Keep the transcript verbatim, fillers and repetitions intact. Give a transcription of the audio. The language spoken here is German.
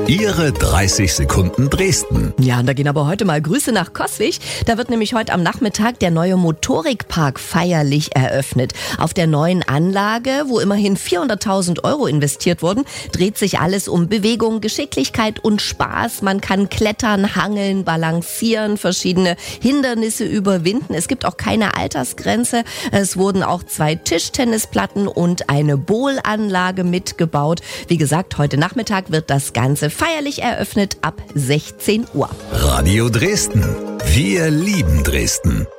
Ihre dreißig Sekunden Dresden. Ja, und da gehen aber heute mal Grüße nach Coswig. Da wird nämlich heute am Nachmittag der neue Motorikpark feierlich eröffnet. Auf der neuen Anlage, wo immerhin vierhunderttausend Euro investiert wurden, dreht sich alles um Bewegung, Geschicklichkeit und Spaß. Man kann klettern, hangeln, balancieren, verschiedene Hindernisse überwinden. Es gibt auch keine Altersgrenze. Es wurden auch zwei Tischtennisplatten und eine Bowlanlage mitgebaut. Wie gesagt, heute Nachmittag wird das Ganze feierlich eröffnet ab sechzehn Uhr. Radio Dresden. Wir lieben Dresden.